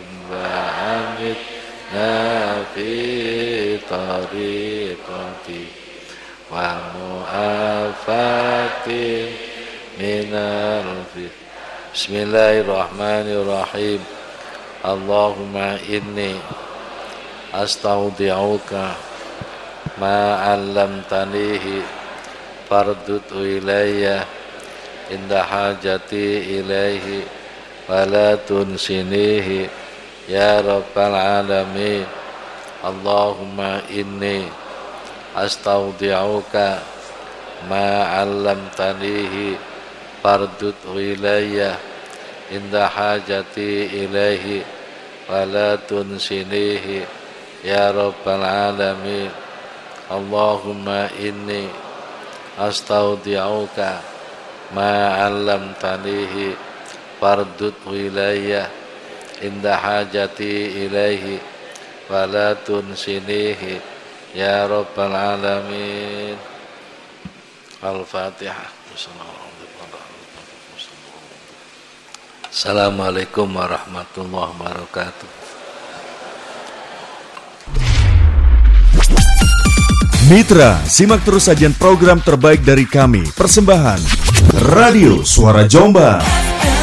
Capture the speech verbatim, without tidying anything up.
وأمتنا في طريقتي ومعافاة من الفتن. بسم الله الرحمن الرحيم. اللهم إني أستودعك ما علمتنيه فاردده إلي عند حاجتي إليه ولا تنسنيه يا رب العالمين. اللهم إني أستودعك ما علمتنيه فاردده إلي عند حاجتي إليه ولا تنسنيه يا رب العالمين. اللهم إني أستودعك ما علمتنيه فاردده إلي عند حاجتي إليه ولا تنسنيه يا رب العالمين. Al-Fatihah. Assalamualaikum warahmatullahi wabarakatuh. Mitra, simak terus sajian program terbaik dari kami. Persembahan Radio Suara Jombang.